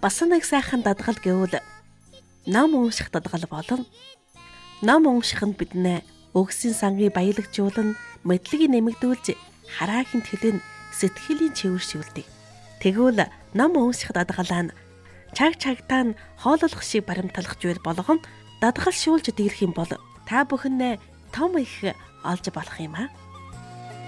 Басан нэг сайхан дадгал гэвэл ном унших дадгал болон ном уншиханд биднээ өгсөн сангийг баялагжуулан мэдлэгийг нэмэгдүүлж хараахийн төлөө сэтгэлийн чивэршүүлдэг. Тэгвэл ном унших дадгалаа нь чаг чагтаа нь хооллох шиг баримтлах зүйл болгон дадгалшуулж дийрэх юм бол та бүхэн том их олж болох юм аа.